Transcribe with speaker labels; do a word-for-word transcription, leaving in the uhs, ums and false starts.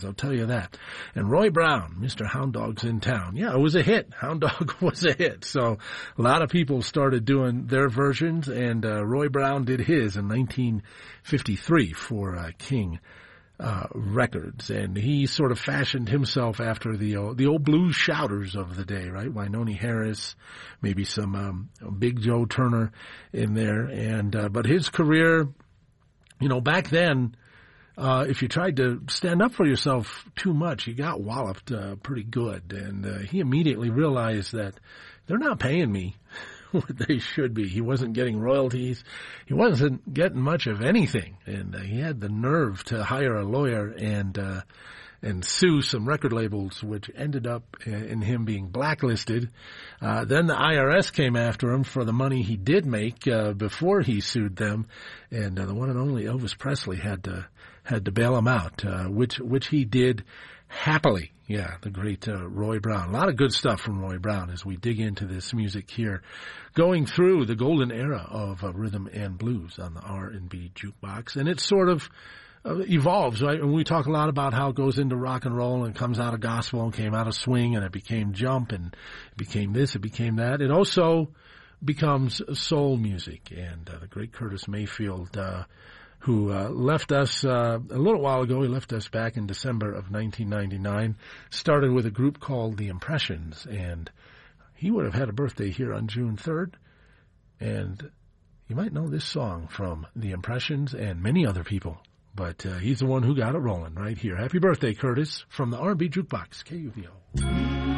Speaker 1: I'll tell you that. And Roy Brown, Mister Hound Dog's in Town. Yeah, it was a hit. Hound Dog was a hit. So a lot of people started doing their versions, and uh, Roy Brown did his in nineteen fifty-three for uh, King uh, Records. And he sort of fashioned himself after the uh, the old blues shouters of the day, right? Wynonie Harris, maybe some um, Big Joe Turner in there. And uh, but his career, you know, back then, Uh, if you tried to stand up for yourself too much, you got walloped uh, pretty good. And uh, he immediately realized that they're not paying me what they should be. He wasn't getting royalties. He wasn't getting much of anything. And uh, he had the nerve to hire a lawyer and uh, and sue some record labels, which ended up in him being blacklisted. Uh, then the I R S came after him for the money he did make uh, before he sued them. And uh, the one and only Elvis Presley had to had to bail him out, uh, which which he did happily. Yeah, the great uh, Roy Brown. A lot of good stuff from Roy Brown as we dig into this music here, going through the golden era of uh, rhythm and blues on the R and B Jukebox. And it sort of uh, evolves, right? And we talk a lot about how it goes into rock and roll and comes out of gospel and came out of swing, and it became jump, and it became this, it became that. It also becomes soul music. And uh, the great Curtis Mayfield, uh, who uh, left us uh, a little while ago. He left us back in December of nineteen ninety-nine, started with a group called The Impressions, and he would have had a birthday here on June third, and you might know this song from The Impressions and many other people, but uh, he's the one who got it rolling right here. Happy birthday, Curtis, from the R and B Jukebox, K U V O.